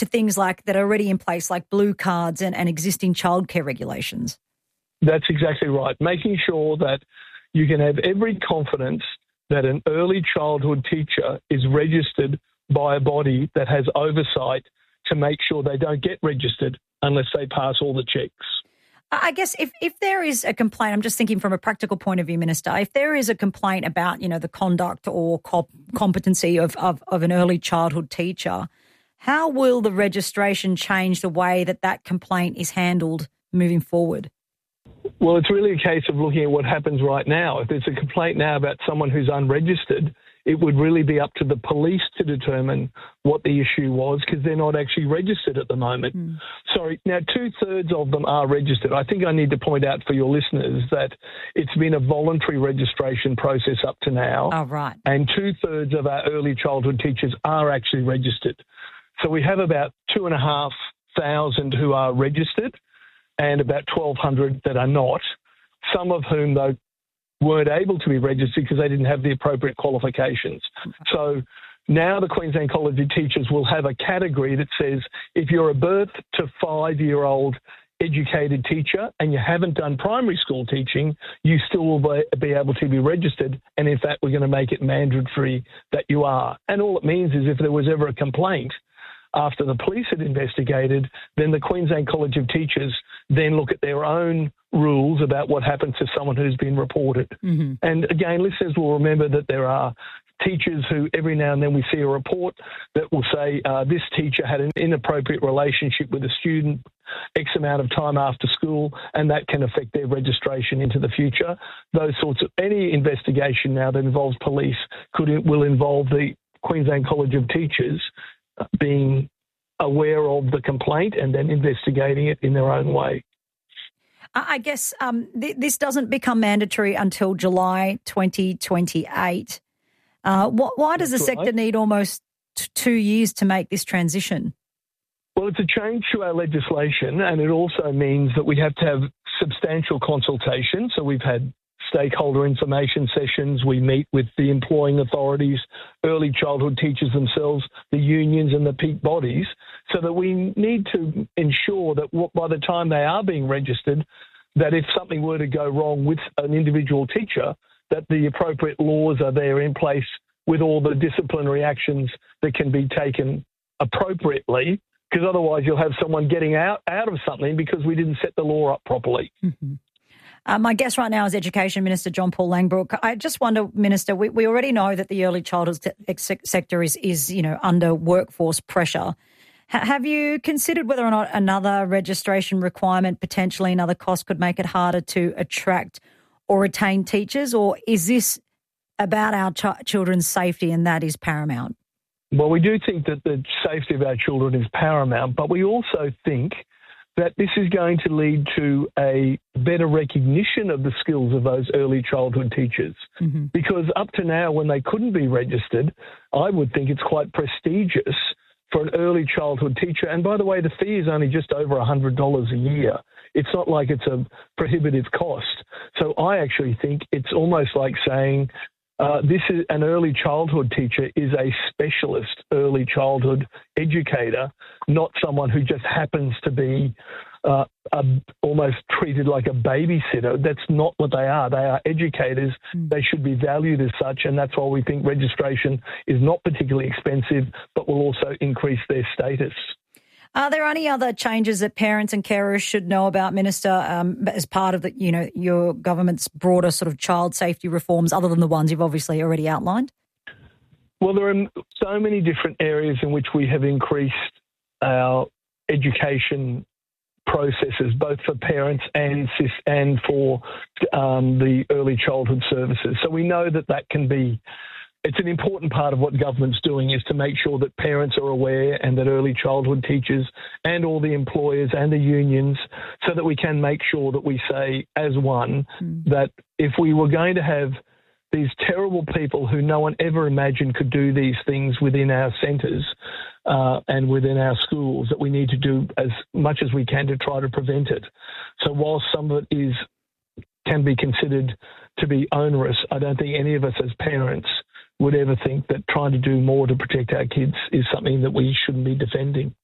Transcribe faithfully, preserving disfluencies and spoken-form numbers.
to things like that are already in place, like blue cards and, and existing childcare regulations. That's exactly right. Making sure that you can have every confidence that an early childhood teacher is registered by a body that has oversight to make sure they don't get registered unless they pass all the checks. I guess if, if there is a complaint, I'm just thinking from a practical point of view, Minister, if there is a complaint about, you know, the conduct or comp- competency of, of, of an early childhood teacher, how will the registration change the way that that complaint is handled moving forward? Well, it's really a case of looking at what happens right now. If there's a complaint now about someone who's unregistered, it would really be up to the police to determine what the issue was because they're not actually registered at the moment. Mm. Sorry, now two-thirds of them are registered. I think I need to point out for your listeners that it's been a voluntary registration process up to now. Oh, right. And two-thirds of our early childhood teachers are actually registered. So we have about two and a half thousand who are registered and about twelve hundred that are not, some of whom, though, weren't able to be registered because they didn't have the appropriate qualifications. So now the Queensland College of Teachers will have a category that says if you're a birth to five-year-old educated teacher and you haven't done primary school teaching, you still will be able to be registered. And in fact, we're going to make it mandatory that you are. And all it means is if there was ever a complaint after the police had investigated, then the Queensland College of Teachers then look at their own rules about what happens to someone who's been reported. Mm-hmm. And again, listeners will remember that there are teachers who every now and then we see a report that will say uh, this teacher had an inappropriate relationship with a student X amount of time after school, and that can affect their registration into the future. Those sorts of, any investigation now that involves police could will involve the Queensland College of Teachers being aware of the complaint and then investigating it in their own way. I guess um, th- this doesn't become mandatory until July twenty twenty-eight. Uh, wh- why does That's the sector right. need almost t- two years to make this transition? Well, it's a change to our legislation, and it also means that we have to have substantial consultation. So we've had stakeholder information sessions. We meet with the employing authorities, early childhood teachers themselves, the unions and the peak bodies, so that we need to ensure that by the time they are being registered, that if something were to go wrong with an individual teacher, that the appropriate laws are there in place with all the disciplinary actions that can be taken appropriately, because otherwise you'll have someone getting out, out of something because we didn't set the law up properly. Mm-hmm. Uh, my guest right now is Education Minister John Paul Langbroek. I just wonder, Minister, we, we already know that the early childhood se- sector is, is, you know, under workforce pressure. H- have you considered whether or not another registration requirement, potentially another cost, could make it harder to attract or retain teachers, or is this about our ch- children's safety and that is paramount? Well, we do think that the safety of our children is paramount, but we also think that this is going to lead to a better recognition of the skills of those early childhood teachers. Mm-hmm. Because up to now, when they couldn't be registered, I would think it's quite prestigious for an early childhood teacher. And by the way, the fee is only just over one hundred dollars a year. It's not like it's a prohibitive cost. So I actually think it's almost like saying, Uh, this is an early childhood teacher is a specialist early childhood educator, not someone who just happens to be uh, a, almost treated like a babysitter. That's not what they are. They are educators. Mm. They should be valued as such, and that's why we think registration is not particularly expensive, but will also increase their status. Are there any other changes that parents and carers should know about, Minister, um, as part of the, you know, your government's broader sort of child safety reforms, other than the ones you've obviously already outlined? Well, there are so many different areas in which we have increased our education processes, both for parents and and for um, the early childhood services. So we know that that can be. It's an important part of what government's doing is to make sure that parents are aware and that early childhood teachers and all the employers and the unions, so that we can make sure that we say as one mm. that if we were going to have these terrible people who no one ever imagined could do these things within our centres uh, and within our schools, that we need to do as much as we can to try to prevent it. So while some of it is can be considered to be onerous, I don't think any of us as parents would ever think that trying to do more to protect our kids is something that we shouldn't be defending.